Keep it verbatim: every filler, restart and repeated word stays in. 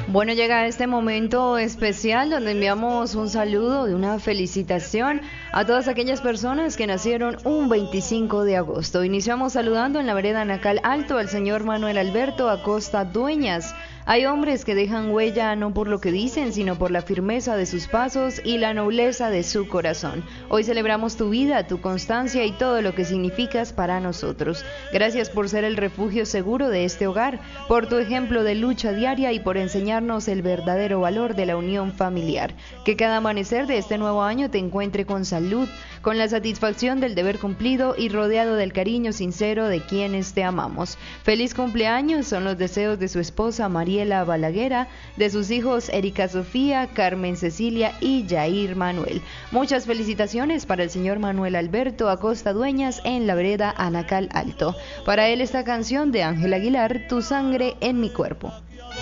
Bueno, llega este momento especial donde enviamos un saludo y una felicitación a todas aquellas personas que nacieron un veinticinco de agosto. Iniciamos saludando en la vereda Nacal Alto al señor Manuel Alberto Acosta Dueñas. Hay hombres que dejan huella no por lo que dicen, sino por la firmeza de sus pasos y la nobleza de su corazón. Hoy celebramos tu vida, tu constancia y todo lo que significas para nosotros. Gracias por ser el refugio seguro de este hogar, por tu ejemplo de lucha diaria y por enseñarnos el verdadero valor de la unión familiar. Que cada amanecer de este nuevo año te encuentre con salud, con la satisfacción del deber cumplido y rodeado del cariño sincero de quienes te amamos. Feliz cumpleaños son los deseos de su esposa Mariela Balaguera, de sus hijos Erika Sofía, Carmen Cecilia y Jair Manuel. Muchas felicitaciones para el señor Manuel Alberto Acosta Dueñas en la vereda Anacal Alto. Para él esta canción de Ángel Aguilar, Tu sangre en mi cuerpo.